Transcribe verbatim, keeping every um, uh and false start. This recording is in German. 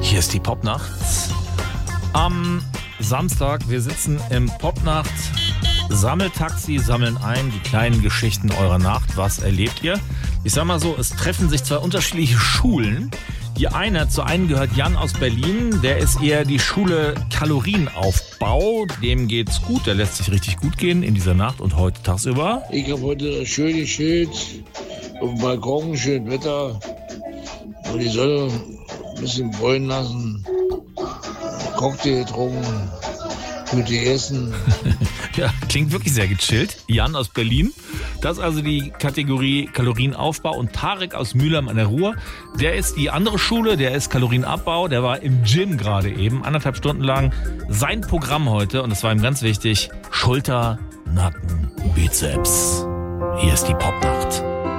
Hier ist die Popnacht. Am Samstag, wir sitzen im Popnacht Sammeltaxi, sammeln ein die kleinen Geschichten eurer Nacht. Was erlebt ihr? Ich sag mal so, es treffen sich zwei unterschiedliche Schulen. Die eine, zu einem gehört Jan aus Berlin, der ist eher die Schule Kalorienaufbau. Dem geht's gut, der lässt sich richtig gut gehen in dieser Nacht und heute tagsüber. Ich habe heute schön gechillt, auf dem Balkon, schön Wetter, und die Sonne ein bisschen bräunen lassen, Cocktail getrunken, gut gegessen. Ja, klingt wirklich sehr gechillt. Jan aus Berlin. Das ist also die Kategorie Kalorienaufbau. Und Tarek aus Mülheim an der Ruhr, der ist die andere Schule, der ist Kalorienabbau. Der war im Gym gerade eben, anderthalb Stunden lang. Sein Programm heute, und das war ihm ganz wichtig, Schulter, Nacken, Bizeps. Hier ist die Popnacht.